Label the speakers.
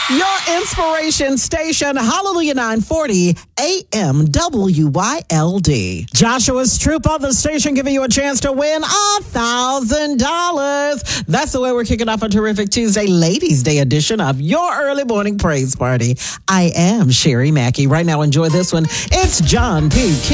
Speaker 1: Your inspiration station, Hallelujah 940 AM WYLD. Joshua's Troop on the station giving you a chance to win $1,000. That's the way we're kicking off a terrific Tuesday, Ladies' Day edition of your early morning praise party. I am Sherry Mackey. Right now, enjoy this one. It's John P.